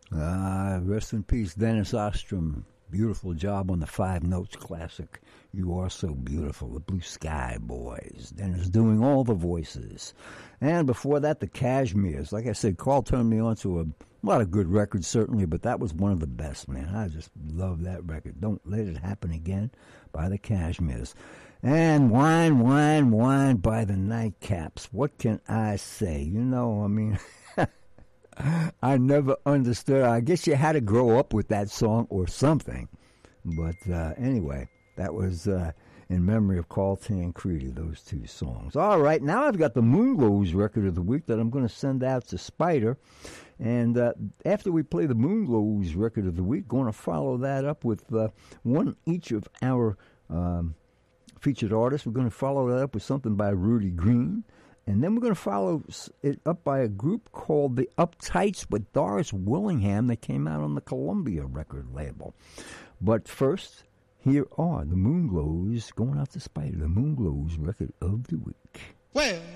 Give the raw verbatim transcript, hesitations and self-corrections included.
Ah, rest in peace, Dennis Ostrom. Beautiful job on the Five Notes classic. You Are So Beautiful, the Blue Sky Boys. Dennis doing all the voices. And before that, the Cashmeres. Like I said, Carl turned me on to a lot of good records, certainly, but that was one of the best, man. I just love that record. Don't Let It Happen Again by the Cashmeres. And Wine, Wine, Wine by the Nightcaps. What can I say? You know, I mean... I never understood. I guess you had to grow up with that song or something. But uh, anyway, that was uh, in memory of Carl Tancredi, those two songs. All right, now I've got the Moonglows record of the week that I'm going to send out to Spider. And uh, after we play the Moonglows record of the week, going to follow that up with uh, one each of our um, featured artists. We're going to follow that up with something by Rudy Green. And then we're going to follow it up by a group called the Uptights with Doris Willingham that came out on the Columbia record label. But first, here are the Moonglows going out to Spider, the Moonglows record of the week. Well,